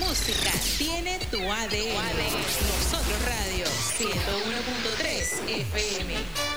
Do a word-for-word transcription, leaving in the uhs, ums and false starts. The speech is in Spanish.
música tiene tu A D N. Nosotros Radio ciento uno punto tres F M.